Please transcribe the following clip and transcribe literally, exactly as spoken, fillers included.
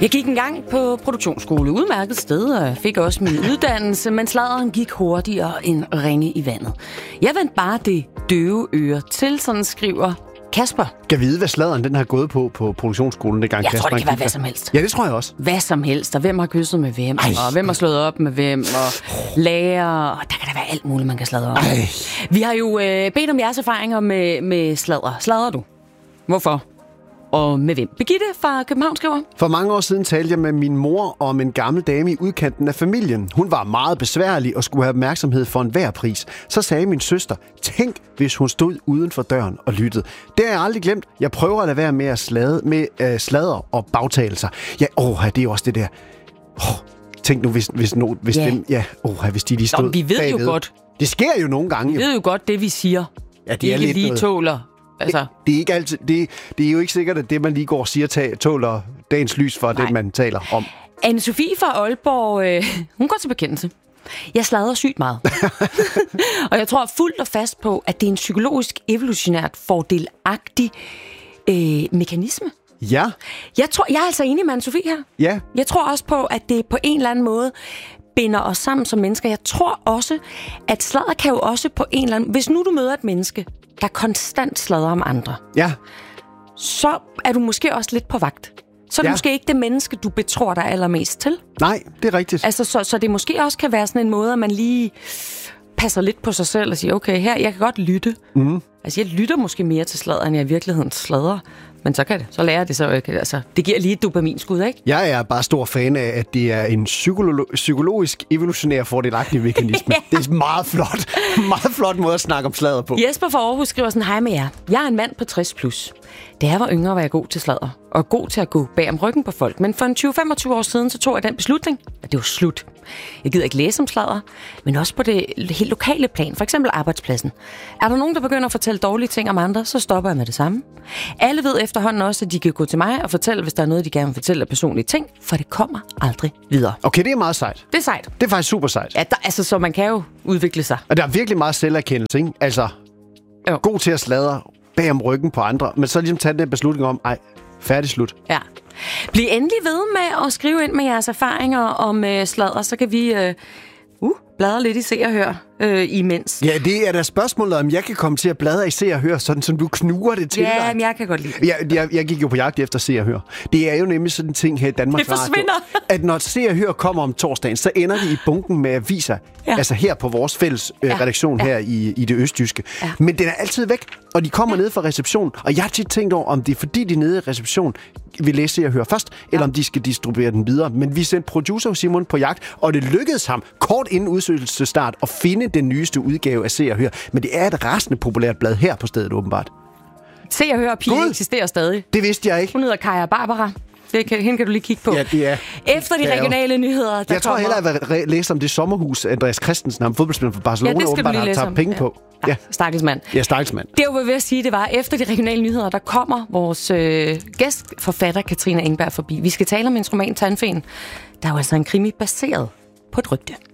Jeg gik engang på produktionsskole, udmærket sted, og fik også min uddannelse, men sladderen gik hurtigere end ringe i vandet. Jeg vendte bare det døve øre til, sådan skriver Kasper. Kan vide, hvad sladderen den har gået på på produktionsskolen, det gang Jeg Kasper tror, det kan være hvad der. som helst. Ja, det tror jeg også. Hvad som helst, og hvem har kysset med hvem, Ej. og hvem har slået op med hvem, og lærer, og der kan der være alt muligt, man kan sladre om. Ej. Vi har jo øh, bedt om jeres erfaringer med, med sladder. Sladrer du? Hvorfor? Og med hvem? Birgitte fra København skriver. For mange år siden talte jeg med min mor om en gammel dame i udkanten af familien. Hun var meget besværlig og skulle have opmærksomhed for enhver pris. Så sagde min søster, tænk hvis hun stod uden for døren og lyttede. Det har jeg aldrig glemt. Jeg prøver at lade være med at slade, med uh, sladder og bagtagelser. Ja, åh, det er jo også det der. Oh, tænk nu, hvis, hvis, no, hvis, ja. dem, ja, oh, hvis de lige stod Nå, vi ved bagved. jo godt. Det sker jo nogle gange. Vi ved jo godt det, vi siger. Ja, det er ikke lidt lige noget. tåler. Altså. Det, det, er ikke altid, det, det er jo ikke sikkert, at det, man lige går og siger, tag, tåler dagens lys for Nej. det, man taler om. Anne-Sophie fra Aalborg, øh, hun går til bekendelse. Jeg sladrer sygt meget. Og jeg tror fuldt og fast på, at det er en psykologisk evolutionært fordelagtig øh, mekanisme. Ja. Jeg, tror, jeg er altså enig med Anne-Sophie her. Ja. Jeg tror også på, at det på en eller anden måde binder os sammen som mennesker. Jeg tror også, at sladder kan jo også på en eller anden... Hvis nu du møder et menneske, der konstant sladrer om andre, Ja. så er du måske også lidt på vagt. Så er det Ja. måske ikke det menneske, du betror dig allermest til. Nej, det er rigtigt. Altså, så, så det måske også kan være sådan en måde, at man lige passer lidt på sig selv og siger, okay, her, jeg kan godt lytte. Mm. Altså, jeg lytter måske mere til sladder, end jeg i virkeligheden sladrer. Men så kan det. Så lærer jeg det så. Altså, det giver lige et dopaminskud, ikke? Jeg er bare stor fan af, at det er en psykolo- psykologisk evolutionær fordelagtig mekanisme. Det er meget flot. Meget flot måde at snakke om sladder på. Jesper fra Aarhus skriver sådan, hej med jer. Jeg er en mand på tres plus. Da jeg var yngre, var jeg god til sladder. Og god til at gå bag om ryggen på folk. Men for en tyve til femogtyve år siden, så tog jeg den beslutning, at det var slut. Jeg gider ikke læse om sladder, men også på det helt lokale plan. For eksempel arbejdspladsen. Er der nogen, der begynder at fortælle dårlige ting om andre, så stopper jeg med det samme. Alle ved efterhånden også, at de kan gå til mig og fortælle, hvis der er noget, de gerne vil fortælle af personlige ting, for det kommer aldrig videre. Okay, det er meget sejt. Det er sejt. Det er faktisk super sejt. Ja, der, altså, så man kan jo udvikle sig. Og der er virkelig meget selverkendelse, ikke? Altså, Jo. god til at sladre bag om ryggen på andre, men så ligesom tage den beslutning om, ej, færdig slut. Ja. Bliv endelig ved med at skrive ind med jeres erfaringer om øh, sladder, så kan vi øh, uh, bladre lidt i Se og Hør øh, imens. Ja, det er da spørgsmålet, om jeg kan komme til at bladre i Se og Hør, sådan som du knuger det til dig. Ja, men jeg kan godt lide det. Jeg, jeg, jeg gik jo på jagt efter Se og Hør. Det er jo nemlig sådan en ting her i Danmark Det forsvinder. Radio, at når Se og Hør kommer om torsdagen, så ender de i bunken med aviser, Ja. altså her på vores fælles øh, Ja. redaktion Ja. her i, i det østjyske. Ja. Men den er altid væk, og de kommer ned fra receptionen, og jeg har tit tænkt over, om det er fordi, de nede i receptionen vil læse Se og Hør først, ja. eller om de skal distribuere den videre. Men vi sendte producer Simon på jagt, og det lykkedes ham kort inden udsendelsesstart at finde den nyeste udgave af Se og Hør. Men det er et rasende populært blad her på stedet, åbenbart. Se og Hør pige God. eksisterer stadig. Det vidste jeg ikke. Hun hedder Kaja Barbara. Det kan, hende kan du lige kigge på. Ja, det er. Efter de Det er jo- regionale nyheder, der Jeg tror kommer... heller, jeg vil re- læse om det sommerhus, Andreas Christensen, ham fodboldspiller for Barcelona, Ja, det skal du åbenbart lige har læse taget om. penge Ja. på. Ja, Ja, stakkels mand. ja stakkels mand. Det, jeg var ved at sige, det var, efter de regionale nyheder, der kommer vores øh, gæstforfatter Katrine Engberg forbi. Vi skal tale om hendes roman Tandfen, der er jo altså en krimi baseret på et rygte.